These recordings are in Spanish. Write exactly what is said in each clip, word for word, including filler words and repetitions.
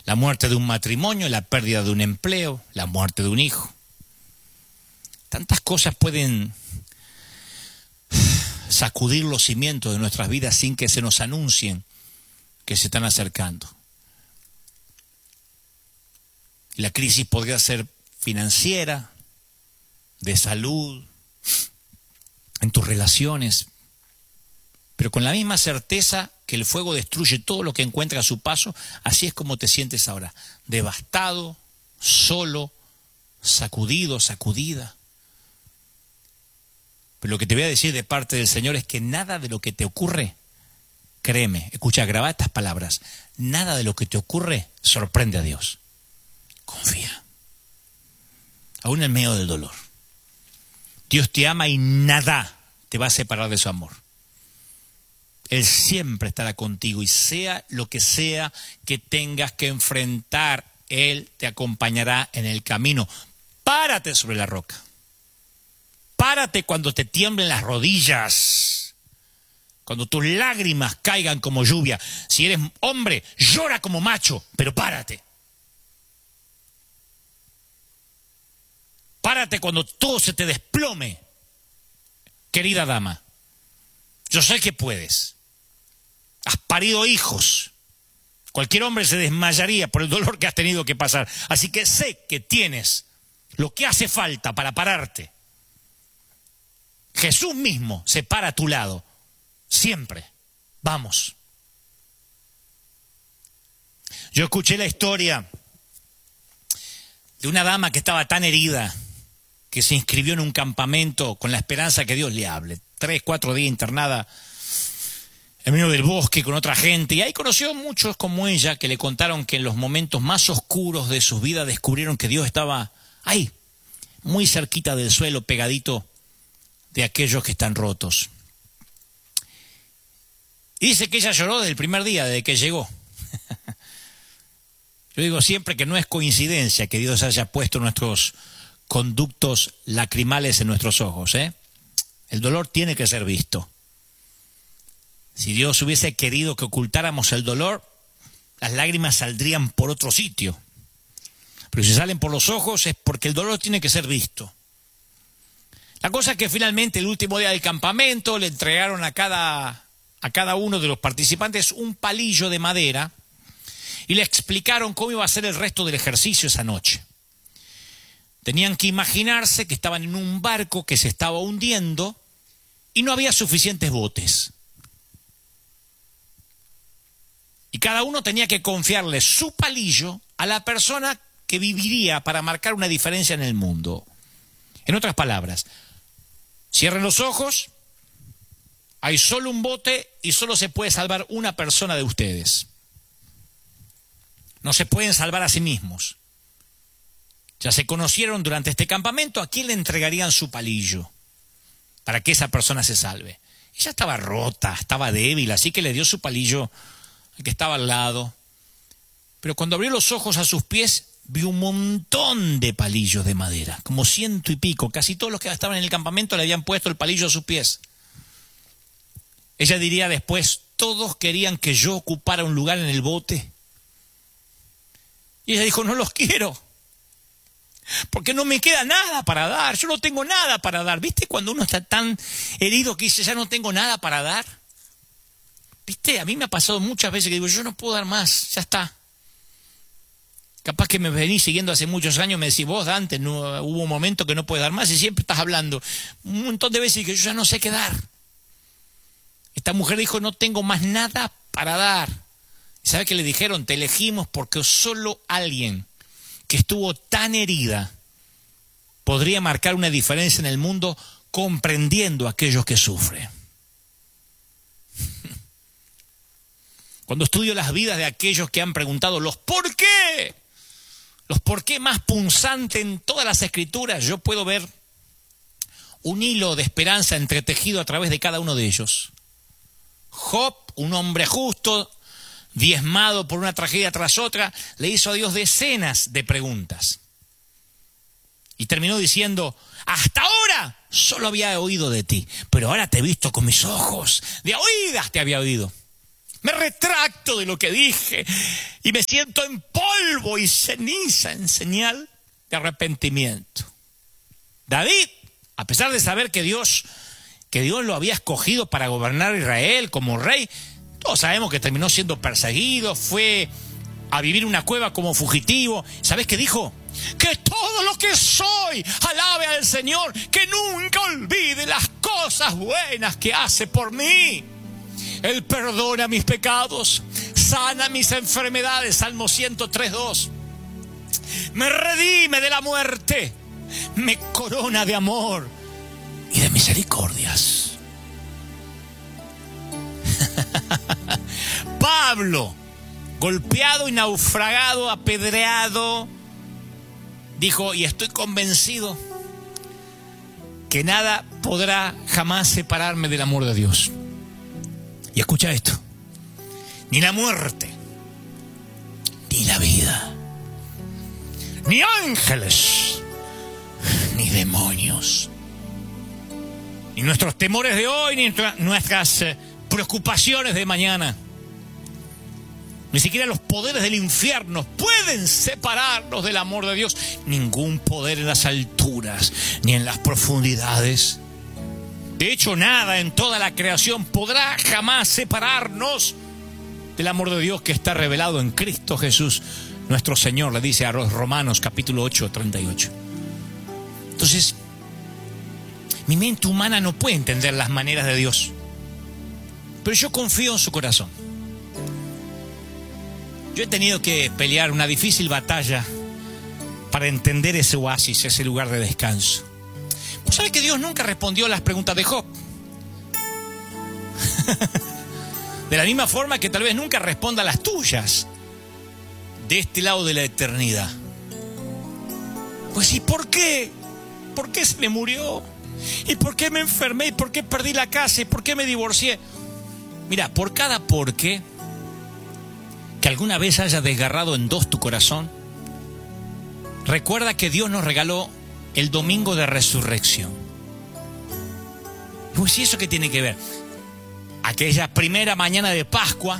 La muerte de un matrimonio, la pérdida de un empleo, la muerte de un hijo. Tantas cosas pueden sacudir los cimientos de nuestras vidas sin que se nos anuncien que se están acercando. La crisis podría ser financiera, de salud, en tus relaciones, pero con la misma certeza que el fuego destruye todo lo que encuentra a su paso, así es como te sientes ahora, devastado, solo, sacudido, sacudida. Pero lo que te voy a decir de parte del Señor es que nada de lo que te ocurre, créeme, escucha, graba estas palabras, nada de lo que te ocurre sorprende a Dios. Confía, aún en medio del dolor. Dios te ama y nada te va a separar de su amor. Él siempre estará contigo y sea lo que sea que tengas que enfrentar, Él te acompañará en el camino. Párate sobre la roca. Párate cuando te tiemblen las rodillas. Cuando tus lágrimas caigan como lluvia. Si eres hombre, llora como macho, pero párate. Párate cuando todo se te desplome, querida dama. Yo sé que puedes. Has parido hijos. Cualquier hombre se desmayaría por el dolor que has tenido que pasar. Así que sé que tienes lo que hace falta para pararte. Jesús mismo se para a tu lado. Siempre. Vamos. Yo escuché la historia de una dama que estaba tan herida que se inscribió en un campamento con la esperanza que Dios le hable. Tres, cuatro días internada en medio del bosque con otra gente. Y ahí conoció a muchos como ella que le contaron que en los momentos más oscuros de sus vidas descubrieron que Dios estaba ahí, muy cerquita del suelo, pegadito de aquellos que están rotos. Y dice que ella lloró desde el primer día, desde que llegó. Yo digo siempre que no es coincidencia que Dios haya puesto nuestros conductos lacrimales en nuestros ojos, ¿eh? El dolor tiene que ser visto. Si Dios hubiese querido que ocultáramos el dolor, las lágrimas saldrían por otro sitio. Pero si salen por los ojos es porque el dolor tiene que ser visto. La cosa es que finalmente el último día del campamento le entregaron a cada, a cada uno de los participantes un palillo de madera y le explicaron cómo iba a ser el resto del ejercicio esa noche. Tenían que imaginarse que estaban en un barco que se estaba hundiendo y no había suficientes botes. Y cada uno tenía que confiarle su palillo a la persona que viviría para marcar una diferencia en el mundo. En otras palabras, cierren los ojos, hay solo un bote y solo se puede salvar una persona de ustedes. No se pueden salvar a sí mismos. Ya se conocieron durante este campamento a quién le entregarían su palillo para que esa persona se salve. Ella estaba rota, estaba débil, así que le dio su palillo al que estaba al lado. Pero cuando abrió los ojos a sus pies, vio un montón de palillos de madera, como ciento y pico. Casi todos los que estaban en el campamento le habían puesto el palillo a sus pies. Ella diría después, todos querían que yo ocupara un lugar en el bote. Y ella dijo, no los quiero, porque no me queda nada para dar, yo no tengo nada para dar. ¿Viste cuando uno está tan herido que dice, ya no tengo nada para dar? ¿Viste? A mí me ha pasado muchas veces que digo, yo no puedo dar más, ya está. Capaz que me venís siguiendo hace muchos años, me decís, vos Dante, no, hubo un momento que no puedes dar más y siempre estás hablando. Un montón de veces que yo ya no sé qué dar. Esta mujer dijo, no tengo más nada para dar. ¿Sabe qué le dijeron? Te elegimos porque solo alguien que estuvo tan herida podría marcar una diferencia en el mundo comprendiendo a aquellos que sufren. Cuando estudio las vidas de aquellos que han preguntado los por qué, los por qué más punzantes en todas las escrituras, yo puedo ver un hilo de esperanza entretejido a través de cada uno de ellos. Job, un hombre justo, diezmado por una tragedia tras otra, le hizo a Dios decenas de preguntas. Y terminó diciendo, hasta ahora solo había oído de ti, pero ahora te he visto con mis ojos, de oídas te había oído. Me retracto de lo que dije y me siento en polvo y ceniza en señal de arrepentimiento. David, a pesar de saber que Dios, que Dios lo había escogido para gobernar Israel como rey, todos sabemos que terminó siendo perseguido, fue a vivir una cueva como fugitivo. ¿Sabes qué dijo? Que todo lo que soy alabe al Señor, que nunca olvide las cosas buenas que hace por mí. Él perdona mis pecados, sana mis enfermedades, Salmo ciento tres, dos. Me redime de la muerte, me corona de amor y de misericordias. Pablo, golpeado y naufragado, apedreado, dijo, y estoy convencido que nada podrá jamás separarme del amor de Dios. Y escucha esto, ni la muerte, ni la vida, ni ángeles, ni demonios, ni nuestros temores de hoy, ni nuestras preocupaciones de mañana, ni siquiera los poderes del infierno pueden separarnos del amor de Dios. Ningún poder en las alturas, ni en las profundidades. De hecho, nada en toda la creación podrá jamás separarnos del amor de Dios que está revelado en Cristo Jesús, nuestro Señor, le dice a los Romanos capítulo ocho, treinta y ocho. Entonces, mi mente humana no puede entender las maneras de Dios, pero yo confío en su corazón. Yo he tenido que pelear una difícil batalla para entender ese oasis, ese lugar de descanso. ¿Vos sabés que Dios nunca respondió a las preguntas de Job? De la misma forma que tal vez nunca responda a las tuyas de este lado de la eternidad. Pues ¿y por qué? ¿Por qué se me murió? ¿Y por qué me enfermé? ¿Y por qué perdí la casa? ¿Y por qué me divorcié? Mira, por cada por qué que alguna vez haya desgarrado en dos tu corazón, recuerda que Dios nos regaló el domingo de resurrección. Pues ¿y eso qué tiene que ver? Aquella primera mañana de Pascua,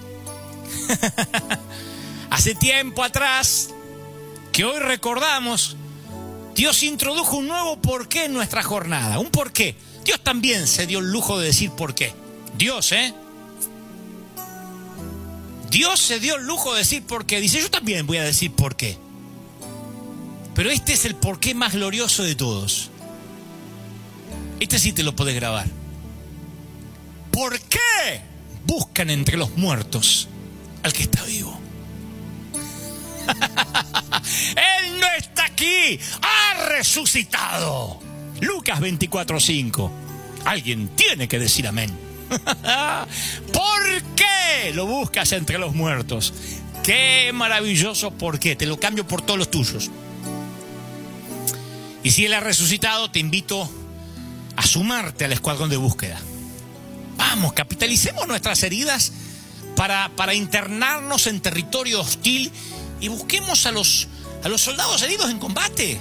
hace tiempo atrás, que hoy recordamos, Dios introdujo un nuevo porqué en nuestra jornada. Un porqué. Dios también se dio el lujo de decir por qué. Dios, ¿eh? Dios se dio el lujo de decir por qué. Dice, yo también voy a decir por qué. Pero este es el porqué más glorioso de todos. Este sí te lo podés grabar. ¿Por qué buscan entre los muertos al que está vivo? Él no está aquí, ha resucitado. Lucas veinticuatro, cinco. Alguien tiene que decir amén. ¿Por qué lo buscas entre los muertos? Qué maravilloso por qué. Te lo cambio por todos los tuyos. Y si Él ha resucitado, te invito a sumarte al escuadrón de búsqueda. Vamos, capitalicemos nuestras heridas para, para internarnos en territorio hostil y busquemos a los, a los soldados heridos en combate.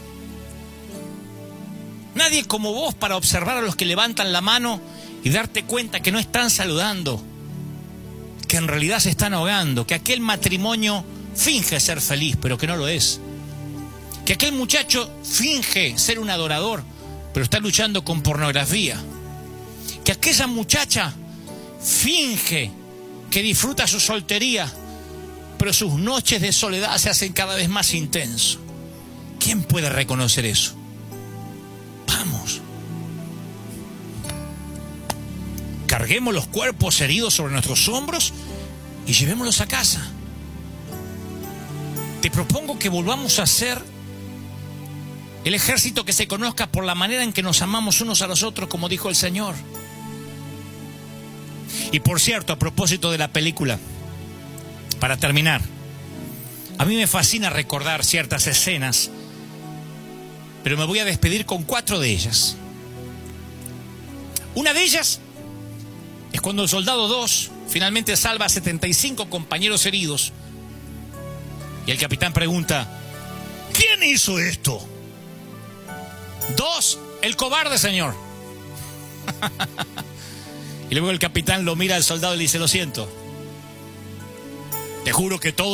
Nadie como vos para observar a los que levantan la mano y darte cuenta que no están saludando, que en realidad se están ahogando, que aquel matrimonio finge ser feliz, pero que no lo es. Que aquel muchacho finge ser un adorador, pero está luchando con pornografía. Que aquella muchacha finge que disfruta su soltería, pero sus noches de soledad se hacen cada vez más intensos. ¿Quién puede reconocer eso? Vamos. Carguemos los cuerpos heridos sobre nuestros hombros y llevémoslos a casa. Te propongo que volvamos a ser el ejército que se conozca por la manera en que nos amamos unos a los otros, como dijo el Señor. Y por cierto, a propósito de la película, para terminar, a mí me fascina recordar ciertas escenas, pero me voy a despedir con cuatro de ellas. Una de ellas es cuando el soldado dos finalmente salva a setenta y cinco compañeros heridos y el capitán pregunta, ¿quién hizo esto? Dos, el cobarde, señor. Y luego el capitán lo mira al soldado y le dice, lo siento. Te juro que todo